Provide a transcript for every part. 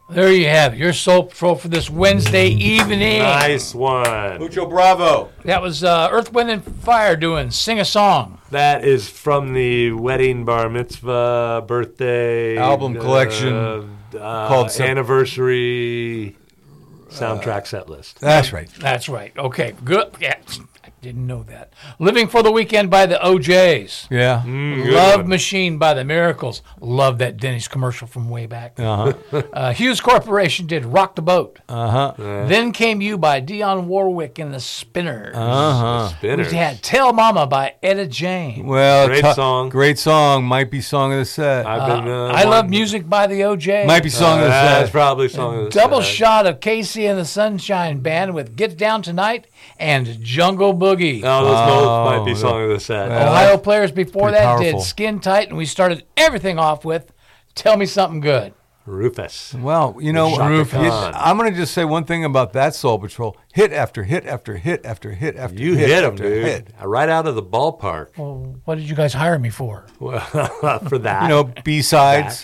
There you have it, your Soul Patrol for this Wednesday evening. Nice one. Mucho bravo. That was Earth, Wind, and Fire doing Sing a Song. That is from the wedding, bar mitzvah, birthday album collection called Anniversary soundtrack set list. That's right. That's right. Okay, good. Yeah, I didn't know that. Living for the Weekend by the OJs. Yeah. Love Machine by the Miracles. Love that Denny's commercial from way back. Hughes Corporation did Rock the Boat. Then Came You by Dionne Warwick and the Spinners. Spinners. We had Tell Mama by Etta James. Well, Great song. Might be song of the set. I Love Music by the OJs. Might be song of the set. That's probably song of the Double set. shot of Casey and the Sunshine Band with Get Down Tonight and Jungle Boogie. Oh, those both might be song of the set. Ohio Players before that powerful. did Skin Tight, and we started everything off with Tell Me Something Good. Rufus. Well, you know, Khan. I'm going to just say one thing about that Soul Patrol. Hit after hit after hit after hit after You hit hit him, after dude. hit. Right out of the ballpark. Well, what did you guys hire me for? For that. You know, B-sides,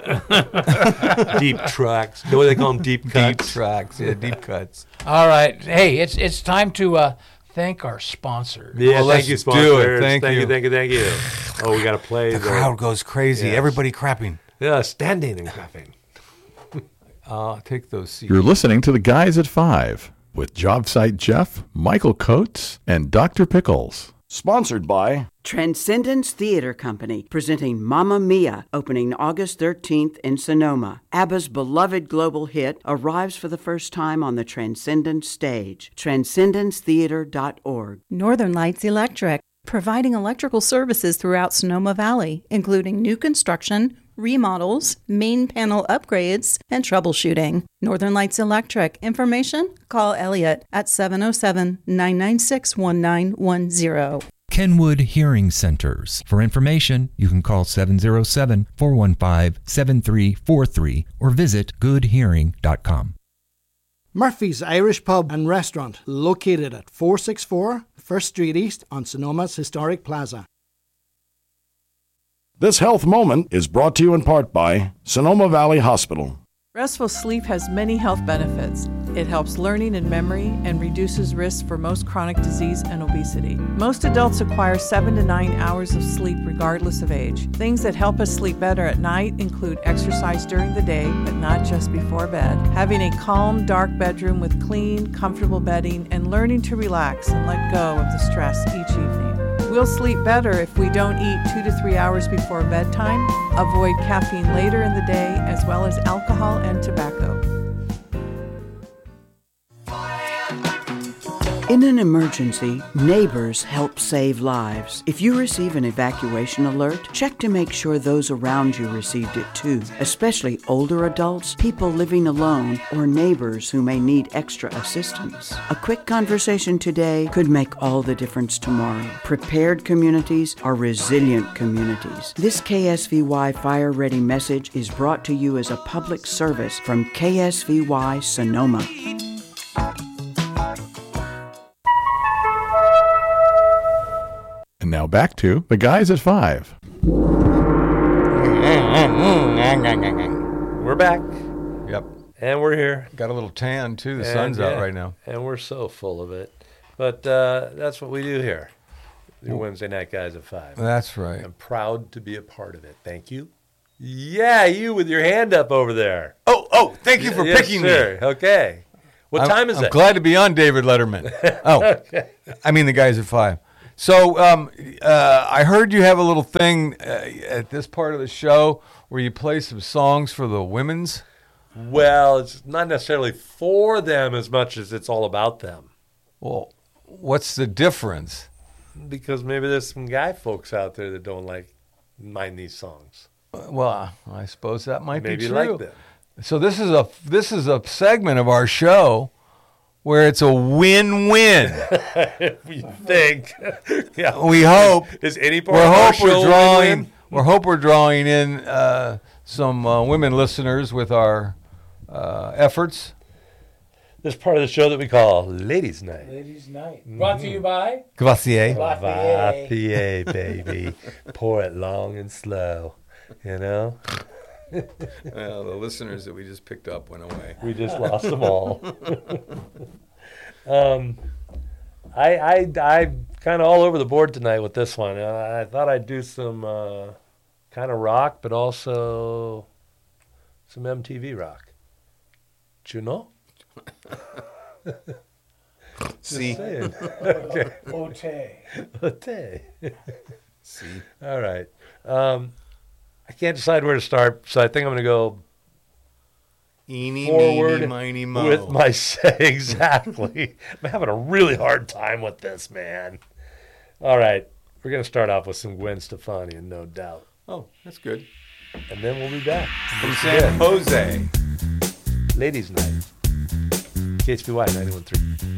Deep tracks. You know what they call them? Deep deep cuts. tracks, deep cuts. All right. Hey, it's time to thank our sponsors. Yeah, Well, thank let's you, do sponsors. it. Thank you. Thank you. Oh, we got to play. The crowd goes crazy. Yes. Everybody crapping. Yeah, standing and clapping. Take those seats. You're listening to The Guys at 5 with Job Site Jeff, Michael Coates, and Dr. Pickles. Sponsored by Transcendence Theater Company, presenting Mamma Mia, opening August 13th in Sonoma. ABBA's beloved global hit arrives for the first time on the Transcendence stage. TranscendenceTheater.org. Northern Lights Electric, providing electrical services throughout Sonoma Valley, including new construction, remodels, main panel upgrades, and troubleshooting. Northern Lights Electric. Information? Call Elliot at 707-996-1910. Kenwood Hearing Centers. For information, you can call 707-415-7343 or visit goodhearing.com. Murphy's Irish Pub and Restaurant, located at 464 First Street East on Sonoma's Historic Plaza. This health moment is brought to you in part by Sonoma Valley Hospital. Restful sleep has many health benefits. It helps learning and memory and reduces risk for most chronic disease and obesity. Most adults acquire 7 to 9 hours of sleep regardless of age. Things that help us sleep better at night include exercise during the day, but not just before bed, having a calm, dark bedroom with clean, comfortable bedding, and learning to relax and let go of the stress each evening. We'll sleep better if we don't eat 2 to 3 hours before bedtime, avoid caffeine later in the day, as well as alcohol and tobacco. In an emergency, neighbors help save lives. If you receive an evacuation alert, check to make sure those around you received it too, especially older adults, people living alone, or neighbors who may need extra assistance. A quick conversation today could make all the difference tomorrow. Prepared communities are resilient communities. This KSVY Fire Ready message is brought to you as a public service from KSVY Sonoma. And now back to The Guys at 5. We're back. Yep. And we're here. Got a little tan, too. The sun's out right now. And we're so full of it. But that's what we do here. Your Wednesday night Guys at 5. That's right. I'm proud to be a part of it. Thank you. Yeah, you with your hand up over there. Oh, thank you for Yes, picking sir. me. Okay. What time is it? I'm glad to be on David Letterman. Okay. I mean the Guys at 5. So I heard you have a little thing at this part of the show where you play some songs for the women's. Well, it's not necessarily for them as much as it's all about them. Well, what's the difference? Because maybe there's some guy folks out there that don't mind these songs. Well, I suppose that might Maybe be true. like them. So this is a segment of our show where it's a win-win. We think. Yeah. We hope. Is any part of our show win-win? We hope we're drawing in some women listeners with our efforts. This part of the show that we call Ladies' Night. Ladies' Night. Brought to you by Glacier. Vapier, baby. Pour it long and slow, you know? Well, the listeners that we just picked up went away. We just lost them all. I kind of all over the board tonight with this one. I thought I'd do some kind of rock, but also some MTV rock. Do you know? See. Okay. Ote. See. All right. I can't decide where to start, so I think I'm going to go Eeny, forward meeny, miny, mo. with my say. Exactly. I'm having a really hard time with this, man. All right. We're going to start off with some Gwen Stefani, No Doubt. Oh, that's good. And then we'll be back. From San Jose. Ladies' Night. KHPY 91.3.